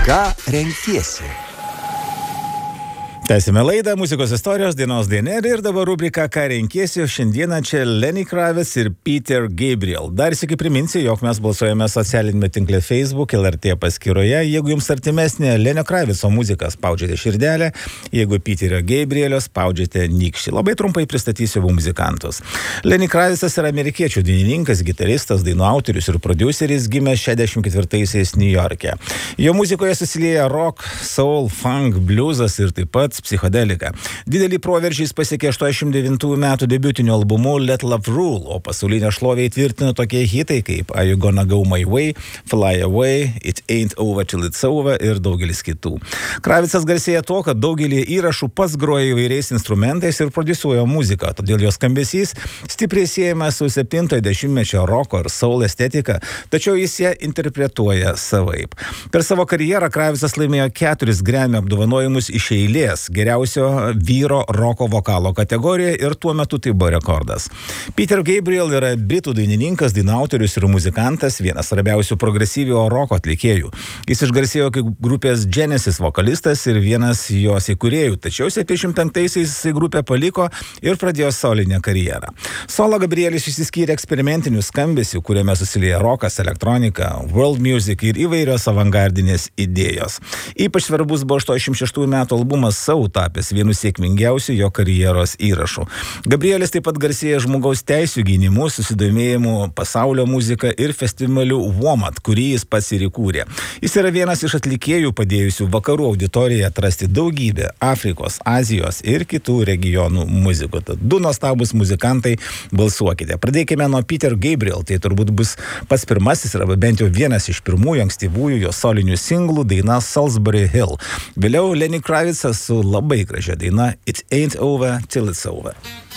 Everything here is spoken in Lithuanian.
Ką renkiesi? Tęsime laidą Muzikos istorijos dienos DNR ir dabar rubrika Ką renkiesi. Šiandieną čia Lenny Kravitz ir Peter Gabriel. Dar sykį priminsiu, jog mes balsuojame socialinėme tinkle Facebook, LRT paskyroje. Jeigu jums artimesnė Lenny Kravitzo muzika, spaudžiate širdelę. Jeigu Peterio Gabrielio, spaudžiate nykštį. Labai trumpai pristatysiu abu muzikantus. Lenny Kravitzas yra amerikiečių dainininkas, gitaristas, dainų autorius ir prodiuseris, gimęs 64-aisiais Niujorke. Jo muzikoje susilieja rock, soul, funk, bluesas ir taip pat psichodelika. Didelį proveržį jis pasiekė 89 metų debiutiniu albumu Let Love Rule, o pasaulinę šlovę įtvirtino tokie hitai kaip Are You Gonna Go My Way, Fly Away, It Ain't Over Till It's Over ir daugelis kitų. Kravitzas garsėja to, kad daugelį įrašų pats groja įvairiais instrumentais ir prodiusuoja muziką, todėl jos skambesys stipriai siejamas su 70-mečio roko ir soul estetika, tačiau jis ją interpretuoja savaip. Per savo karjerą Kravitzas laimėjo 4 Grammy apdovanojimus iš eilės geriausio vyro roko vokalo kategorijoje ir tuo metu tai buvo rekordas. Peter Gabriel yra britų dainininkas, dainų autorius ir muzikantas, vienas svarbiausių progresyvio roko atlikėjų. Jis išgarsėjo kaip grupės Genesis vokalistas ir vienas jos įkūrėjų, tačiau 75-aisiais grupę paliko ir pradėjo solinę karjerą. Solo Gabrielis išsiskyrė eksperimentinių skambesių, kuriame susilieja rokas, elektronika, world music ir įvairios avangardinės idėjos. Ypač svarbus buvo 86 metų albumas Sau, tapęs vienu sėkmingiausių jo karjeros įrašų. Gabrielis taip pat garsėja žmogaus teisių gynimu, susidomėjimu pasaulio muzika ir festivaliu WOMAD, kurį jis pats ir įkūrė. Jis yra vienas iš atlikėjų padėjusių vakarų auditoriją atrasti daugybę Afrikos, Azijos ir kitų regionų muzikų. Tad du nuostabūs muzikantai, balsuokite. Pradėkime nuo Peter Gabriel, tai turbūt bus pats pirmasis, arba bent jau vienas iš pirmųjų ankstyvųjų jo solinių singlų, daina Salisbury Hill. Vėliau Lenny Kravitzas su labai gražia daina It Ain't Over Till It's Over.